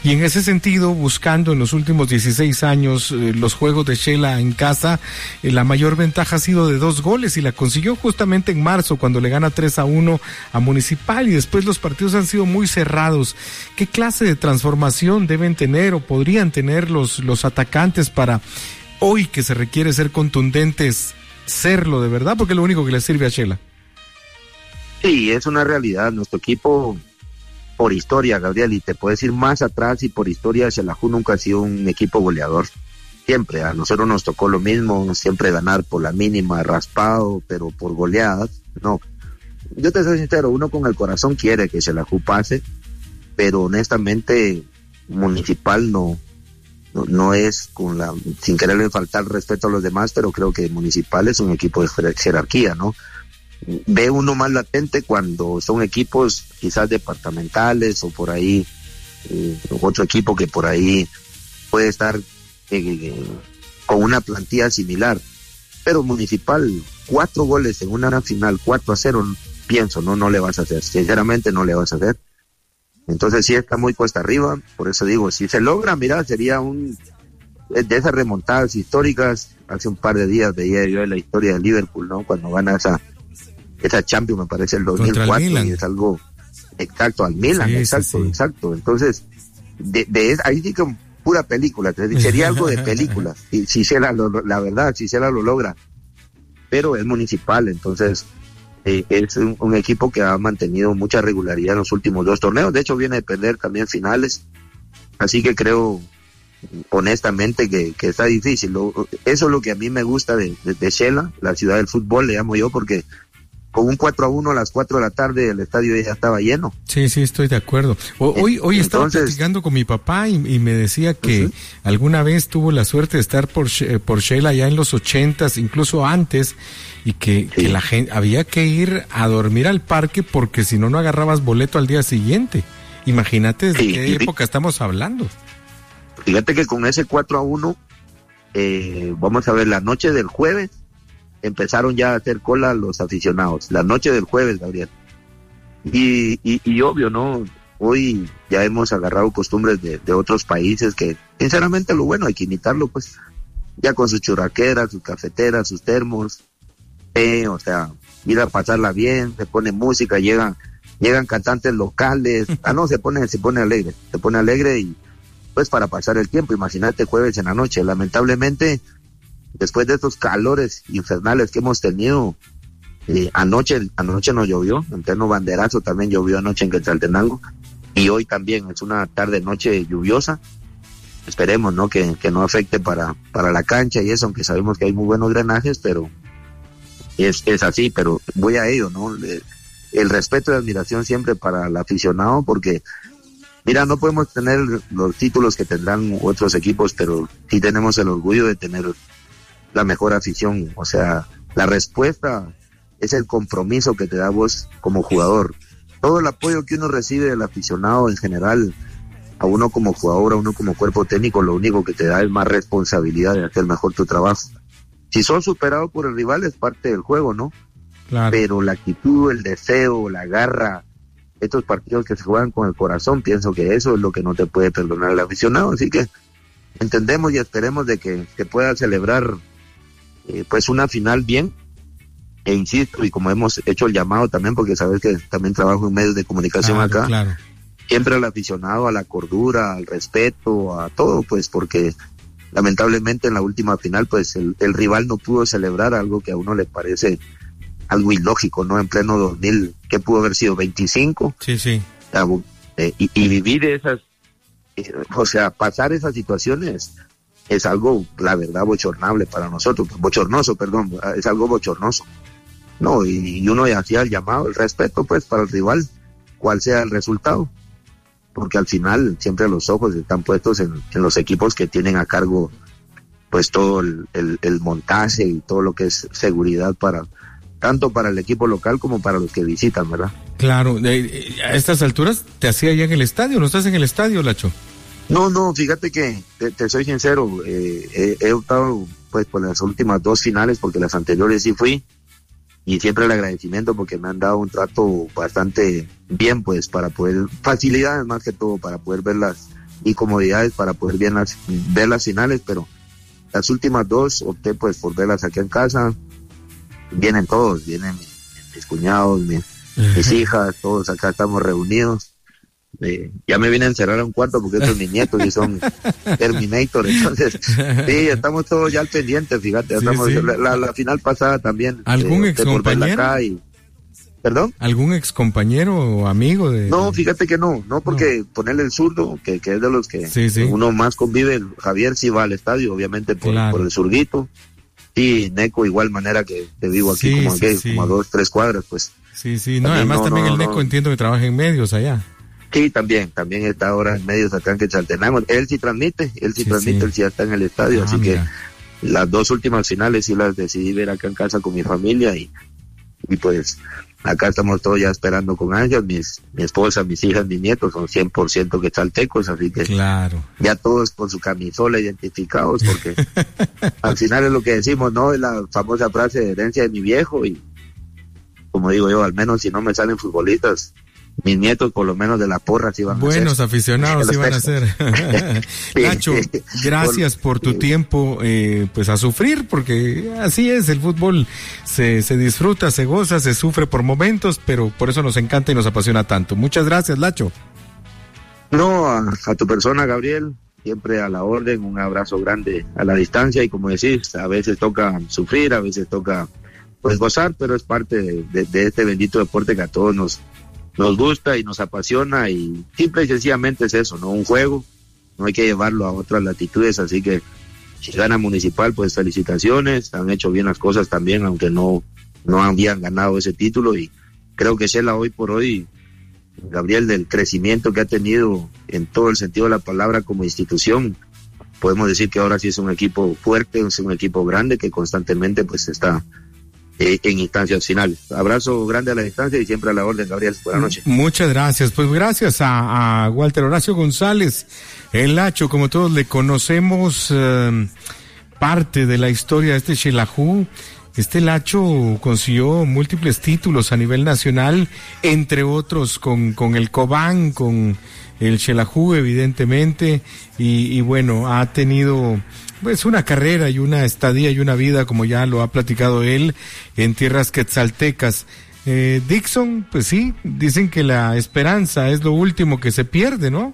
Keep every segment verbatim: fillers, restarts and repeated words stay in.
Y en ese sentido, buscando en los últimos dieciséis años eh, los juegos de Shela en casa, eh, la mayor ventaja ha sido de dos goles y la consiguió justamente en marzo cuando le gana tres a uno a Municipal, y después los partidos han sido muy cerrados. ¿Qué clase de transformación deben tener o podrían tener los, los atacantes para hoy que se requiere ser contundentes, serlo de verdad? Porque es lo único que le sirve a Shela. Sí, es una realidad. Nuestro equipo, por historia, Gabriel, y te puedes ir más atrás, y por historia, Xelajú nunca ha sido un equipo goleador. Siempre, a nosotros nos tocó lo mismo, siempre ganar por la mínima, raspado, pero por goleadas, no. Yo te soy sincero, uno con el corazón quiere que Xelajú pase, pero honestamente, Municipal no, no, no es con la, sin quererle faltar respeto a los demás, pero creo que Municipal es un equipo de jerarquía, ¿no? Ve uno más latente cuando son equipos quizás departamentales o por ahí eh, otro equipo que por ahí puede estar eh, con una plantilla similar, pero Municipal, cuatro goles en una final, cuatro a cero, pienso, no, no le vas a hacer, sinceramente no le vas a hacer. Entonces sí está muy cuesta arriba, por eso digo, si se logra, mira, sería un de esas remontadas históricas. Hace un par de días veía yo la historia de Liverpool, ¿no? Cuando gana esa esa Champions, me parece, el dos mil cuatro, y es algo exacto al Milan, sí, exacto, sí, sí. exacto. Entonces, de, de ahí sí que pura película, sería algo de película, si, si se la, lo, la verdad, si se la lo logra, pero es Municipal, entonces eh, es un, un equipo que ha mantenido mucha regularidad en los últimos dos torneos, de hecho viene de perder también finales, así que creo honestamente que, que está difícil. Lo, eso es lo que a mí me gusta de, de, de Shela, la ciudad del fútbol, le llamo yo, porque con un cuatro a uno a las cuatro de la tarde el estadio ya estaba lleno. Sí, sí, estoy de acuerdo. O, hoy hoy estaba Entonces, platicando con mi papá y, y me decía que uh-huh. alguna vez tuvo la suerte de estar por, por Shela ya en los ochentas, incluso antes, y que, sí. que la gente había que ir a dormir al parque porque si no, no agarrabas boleto al día siguiente. Imagínate de sí, qué y, época estamos hablando. Fíjate que con ese cuatro a uno, eh, vamos a ver, la noche del jueves, empezaron ya a hacer cola los aficionados, la noche del jueves, Gabriel. Y, y, y obvio, ¿no? Hoy ya hemos agarrado costumbres de, de otros países que, sinceramente, lo bueno hay que imitarlo, pues, ya con sus churraqueras, sus cafeteras, sus termos, eh, o sea, ir a pasarla bien, se pone música, llegan, llegan cantantes locales, ah, no, se pone, se pone alegre, se pone alegre y, pues, para pasar el tiempo, imagínate jueves en la noche, lamentablemente, después de estos calores infernales que hemos tenido, eh, anoche anoche nos llovió, en pleno banderazo también llovió anoche en Quetzaltenango, y hoy también es una tarde-noche lluviosa. Esperemos, ¿no? Que, que no afecte para, para la cancha y eso, aunque sabemos que hay muy buenos drenajes, pero es, es así, pero voy a ello, ¿no? El, el respeto y admiración siempre para el aficionado, porque mira, no podemos tener los títulos que tendrán otros equipos, pero sí tenemos el orgullo de tener la mejor afición. O sea, la respuesta es el compromiso que te da vos como jugador. Todo el apoyo que uno recibe del aficionado en general, a uno como jugador, a uno como cuerpo técnico, lo único que te da es más responsabilidad de hacer mejor tu trabajo. Si sos superado por el rival es parte del juego, ¿no? Claro. Pero la actitud, el deseo, la garra, estos partidos que se juegan con el corazón, pienso que eso es lo que no te puede perdonar el aficionado. Así que entendemos y esperemos de que se pueda celebrar Eh, pues una final bien, e insisto, y como hemos hecho el llamado también, porque sabes que también trabajo en medios de comunicación claro, acá, claro. siempre al aficionado, a la cordura, al respeto, a todo, pues porque lamentablemente en la última final, pues el, el rival no pudo celebrar algo que a uno le parece algo ilógico, ¿no? En pleno dos mil, ¿qué pudo haber sido? veinticinco. Sí, sí. Eh, y, y vivir esas, eh, o sea, pasar esas situaciones es algo, la verdad, bochornable para nosotros, bochornoso, perdón, es algo bochornoso, ¿no? Y, y uno hacía el llamado, el respeto, pues, para el rival, cual sea el resultado, porque al final siempre los ojos están puestos en, en los equipos que tienen a cargo, pues, todo el, el, el montaje y todo lo que es seguridad para, tanto para el equipo local como para los que visitan, ¿verdad? Claro, a estas alturas te hacía ya en el estadio, ¿no estás en el estadio, Lacho? No, no, fíjate que, te, te soy sincero, eh, he, he optado pues por las últimas dos finales, porque las anteriores sí fui, y siempre el agradecimiento porque me han dado un trato bastante bien, pues, para poder, facilidades más que todo, para poder ver las, y comodidades para poder bien las, ver las finales, pero las últimas dos opté pues por verlas aquí en casa. Vienen todos, vienen mis, mis cuñados, mis, mis hijas, todos acá estamos reunidos. Eh, ya me vine a encerrar a un cuarto porque estos mis nietos y son Terminator, entonces sí, estamos todos ya al pendiente, fíjate, sí, estamos, sí. La, la, la final pasada también. ¿Algún eh, excompañero? Y, ¿Perdón? ¿Algún excompañero o amigo de...? No, fíjate que no, no porque no. Ponerle el zurdo, que, que es de los que sí, sí. uno más convive, Javier sí va al estadio, obviamente por, claro. por el zurdito, y Neco igual manera que te vivo aquí, sí, como, sí, aquí, sí. como a dos, tres cuadras, pues. Sí, sí, no, además no, también no, el Neco no. entiendo que trabaja en medios allá. Sí, también, también está ahora en medios acá en Quetzaltenango. Él sí transmite, él sí, sí transmite, sí. él sí está en el estadio, ah, así mira. que las dos últimas finales sí las decidí ver acá en casa con mi familia y, y pues acá estamos todos ya esperando con ansias, mis, mi esposa, mis hijas, mis nietos son cien por ciento quetzaltecos, así que claro. ya todos con su camisola identificados, porque al final es lo que decimos, ¿no? Es la famosa frase de herencia de mi viejo y como digo yo, al menos si no me salen futbolistas, mis nietos por lo menos de la porra sí van Buenos a ser. Buenos aficionados sí van a ser. Nacho, gracias por tu tiempo, eh, pues a sufrir, porque así es, el fútbol se, se disfruta, se goza, se sufre por momentos, pero por eso nos encanta y nos apasiona tanto. Muchas gracias, Lacho. No, a, a tu persona, Gabriel, siempre a la orden, un abrazo grande a la distancia y como decís, a veces toca sufrir, a veces toca pues gozar, pero es parte de, de, de este bendito deporte que a todos nos nos gusta y nos apasiona y simple y sencillamente es eso, ¿no? Un juego, no hay que llevarlo a otras latitudes, así que si gana Municipal, pues felicitaciones, han hecho bien las cosas también, aunque no, no habían ganado ese título y creo que Shela hoy por hoy, Gabriel, del crecimiento que ha tenido en todo el sentido de la palabra como institución, podemos decir que ahora sí es un equipo fuerte, es un equipo grande que constantemente pues está en instancias finales. Abrazo grande a la distancia y siempre a la orden, Gabriel. Buenas noches. Muchas gracias. Pues gracias a, a Walter Horacio González, el Lacho, como todos le conocemos, eh, parte de la historia de este Xelajú. Este Lacho consiguió múltiples títulos a nivel nacional, entre otros con, con el Cobán, con el Xelajú, evidentemente, y, y bueno, ha tenido pues una carrera y una estadía y una vida, como ya lo ha platicado él, en tierras quetzaltecas. Eh, Dixon, pues sí, dicen que la esperanza es lo último que se pierde, ¿no?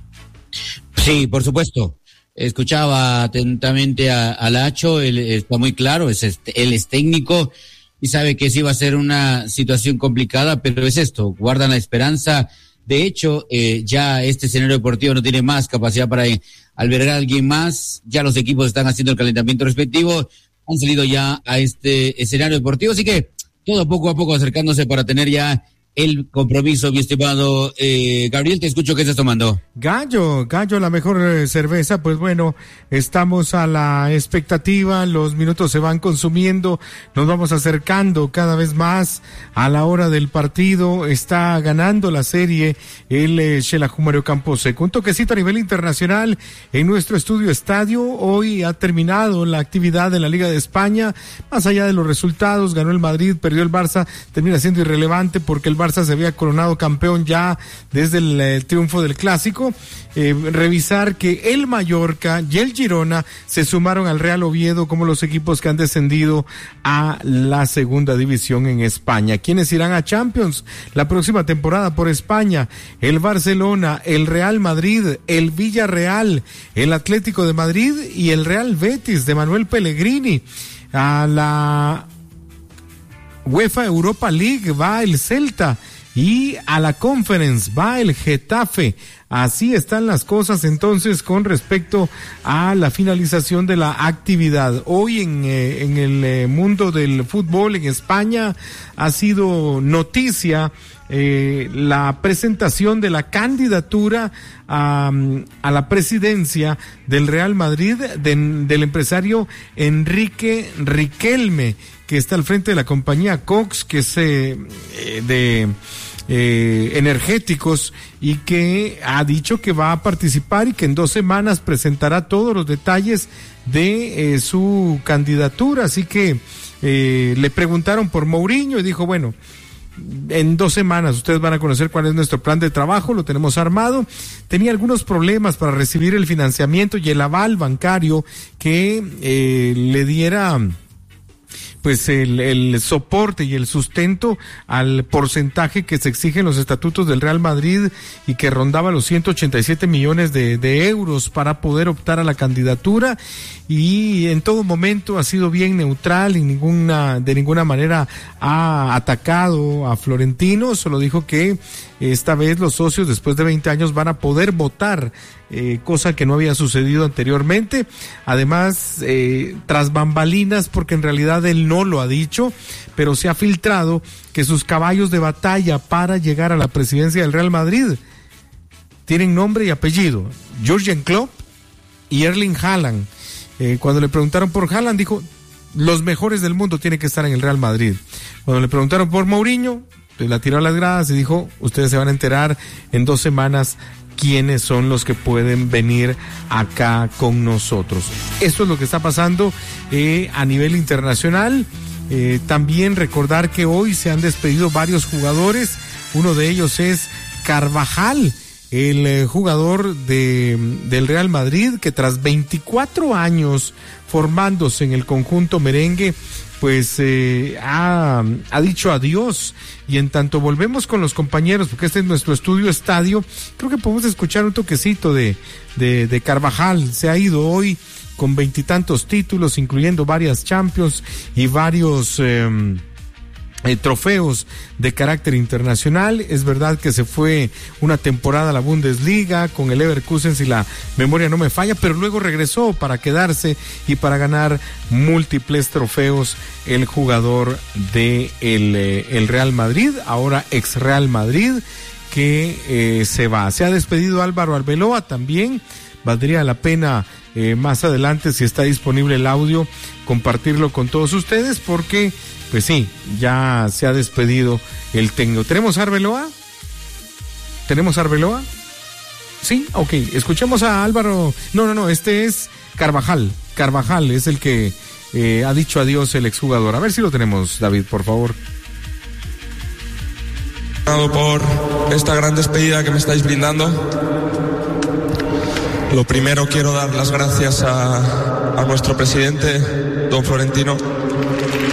Sí, por supuesto. Escuchaba atentamente a, a Lacho, él está muy claro, es este, él es técnico y sabe que sí va a ser una situación complicada, pero es esto, guardan la esperanza. De hecho, eh, ya este escenario deportivo no tiene más capacidad para eh, albergar a alguien más. Ya los equipos están haciendo el calentamiento respectivo. Han salido ya a este escenario deportivo. Así que todo poco a poco acercándose para tener ya el compromiso, mi estimado eh, Gabriel. Te escucho, ¿qué estás tomando? Gallo, Gallo, la mejor eh, cerveza. Pues bueno, estamos a la expectativa, los minutos se van consumiendo, nos vamos acercando cada vez más a la hora del partido. Está ganando la serie el eh, Xelajú Mario Camposeco. Un toquecito a nivel internacional en nuestro estudio estadio. Hoy ha terminado la actividad de la Liga de España. Más allá de los resultados, ganó el Madrid, perdió el Barça, termina siendo irrelevante porque el Barça se había coronado campeón ya desde el, el triunfo del Clásico. Eh, revisar que el Mallorca y el Girona se sumaron al Real Oviedo como los equipos que han descendido a la segunda división en España. ¿Quiénes irán a Champions la próxima temporada por España? El Barcelona, el Real Madrid, el Villarreal, el Atlético de Madrid y el Real Betis de Manuel Pellegrini. A la UEFA Europa League va el Celta y a la Conference va el Getafe. Así están las cosas entonces con respecto a la finalización de la actividad. Hoy en, eh, en el eh, mundo del fútbol en España ha sido noticia eh, la presentación de la candidatura a, a la presidencia del Real Madrid de, del empresario Enrique Riquelme, que está al frente de la compañía Cox, que es eh, de eh, energéticos, y que ha dicho que va a participar y que en dos semanas presentará todos los detalles de eh, su candidatura. Así que eh, le preguntaron por Mourinho y dijo, bueno, en dos semanas ustedes van a conocer cuál es nuestro plan de trabajo, lo tenemos armado. Tenía algunos problemas para recibir el financiamiento y el aval bancario que eh, le diera pues el, el soporte y el sustento al porcentaje que se exige en los estatutos del Real Madrid y que rondaba los ciento ochenta y siete millones de, de euros para poder optar a la candidatura, y en todo momento ha sido bien neutral y ninguna, de ninguna manera ha atacado a Florentino. Solo dijo que esta vez los socios después de veinte años van a poder votar, eh, cosa que no había sucedido anteriormente. Además, eh, tras bambalinas, porque en realidad él no lo ha dicho, pero se ha filtrado que sus caballos de batalla para llegar a la presidencia del Real Madrid tienen nombre y apellido: Jürgen Klopp y Erling Haaland. Eh, cuando le preguntaron por Haaland, dijo: los mejores del mundo tienen que estar en el Real Madrid. Cuando le preguntaron por Mourinho, pues la tiró a las gradas y dijo: ustedes se van a enterar en dos semanas quiénes son los que pueden venir acá con nosotros. Esto es lo que está pasando eh, a nivel internacional. Eh, también recordar que hoy se han despedido varios jugadores. Uno de ellos es Carvajal, el eh, jugador de, del Real Madrid, que tras veinticuatro años formándose en el conjunto merengue, pues eh, ha, ha dicho adiós. Y en tanto volvemos con los compañeros, porque este es nuestro estudio estadio, creo que podemos escuchar un toquecito de, de, de Carvajal. Se ha ido hoy con veintitantos títulos, incluyendo varias Champions y varios eh, Eh, trofeos de carácter internacional. Es verdad que se fue una temporada a la Bundesliga con el Leverkusen, si la memoria no me falla, pero luego regresó para quedarse y para ganar múltiples trofeos el jugador de el, eh, el Real Madrid, ahora ex Real Madrid, que eh, se va. Se ha despedido Álvaro Arbeloa también. Valdría la pena eh, más adelante, si está disponible el audio, compartirlo con todos ustedes, porque pues sí, ya se ha despedido el técnico. ¿Tenemos a Arbeloa? ¿Tenemos a Arbeloa? Sí, ok, escuchemos a Álvaro. No, no, no, este es Carvajal. Carvajal es el que eh, ha dicho adiós el exjugador. A ver si lo tenemos, David, por favor. Por esta gran despedida que me estáis brindando. Lo primero, quiero dar las gracias a, a nuestro presidente, don Florentino,